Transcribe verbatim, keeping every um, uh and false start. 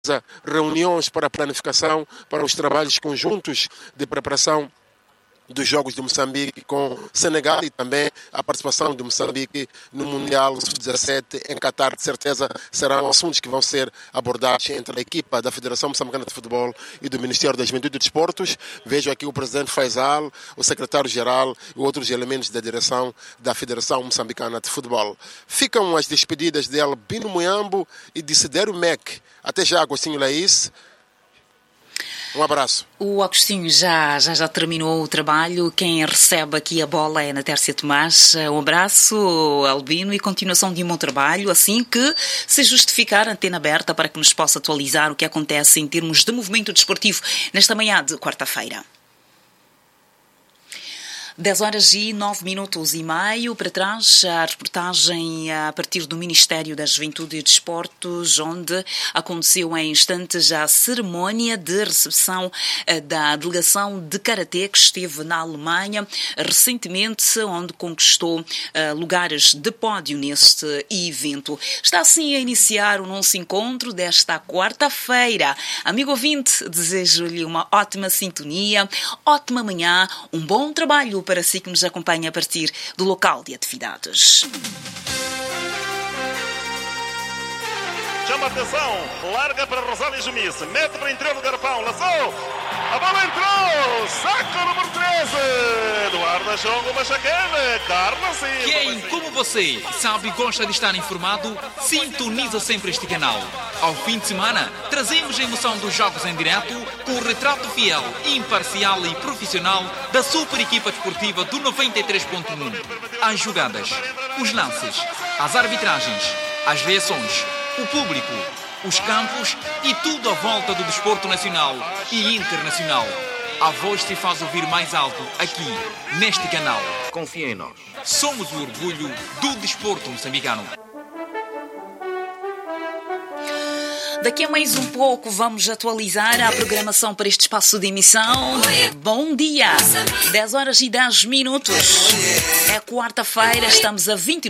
reuniões para a planificação, para os trabalhos conjuntos de preparação dos Jogos de Moçambique com Senegal e também a participação de Moçambique no Mundial sub dezassete em Qatar. De certeza serão assuntos que vão ser abordados entre a equipa da Federação Moçambicana de Futebol e do Ministério da Juventude e Desportos. Vejo aqui o presidente Faisal, o secretário-geral e outros elementos da direção da Federação Moçambicana de Futebol. Ficam as despedidas de Albino Muyambo e de Sidério Mec. Até já, Agostinho Laís. Um abraço. O Agostinho já, já, já terminou o trabalho. Quem recebe aqui a bola é na Tércia Tomás. Um abraço, Albino, e continuação de um bom trabalho. Assim que se justificar, antena aberta para que nos possa atualizar o que acontece em termos de movimento desportivo nesta manhã de quarta-feira. dez horas e nove minutos e meio. Para trás, a reportagem a partir do Ministério da Juventude e Desportos, onde aconteceu em instantes a cerimónia de recepção da delegação de Karatê que esteve na Alemanha recentemente, onde conquistou uh, lugares de pódio neste evento. Está assim a iniciar o nosso encontro desta quarta-feira. Amigo ouvinte, desejo-lhe uma ótima sintonia, ótima manhã, um bom trabalho para si que nos acompanha a partir do local de atividades. Chama atenção, larga para Rosália Jumice, mete para o interior do garrafão, laçou, a bola entrou, saca o número treze, Eduardo Chongo Machacana, Carlos Silva. Quem, como você, sabe e gosta de estar informado, sintoniza sempre este canal. Ao fim de semana, trazemos a emoção dos jogos em direto com o retrato fiel, imparcial e profissional da super equipa desportiva do noventa e três ponto um. As jogadas, os lances, as arbitragens, as reações, o público, os campos e tudo à volta do desporto nacional e internacional. A voz se faz ouvir mais alto aqui, neste canal. Confia em nós. Somos o orgulho do desporto moçambicano. Daqui a mais um pouco vamos atualizar a programação para este espaço de emissão. Bom dia! dez horas e dez minutos. É quarta-feira, estamos a vinte